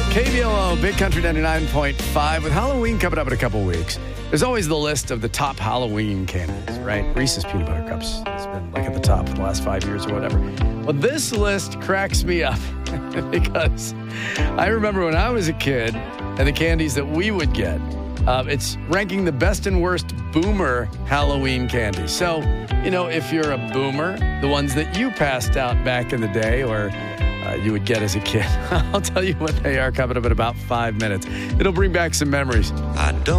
KBLO, Big Country 99.5. With Halloween coming up in a couple weeks, there's always the list of the top Halloween candies, right? Reese's Peanut Butter Cups. It's been like at the top for the last 5 years or whatever. Well, this list cracks me up because I remember when I was a kid and the candies that we would get. It's ranking the best and worst boomer Halloween candies. So, you know, if you're a boomer, the ones that you passed out back in the day or you would get as a kid, I'll tell you what they are coming up in about 5 minutes. It'll bring back some memories. I don't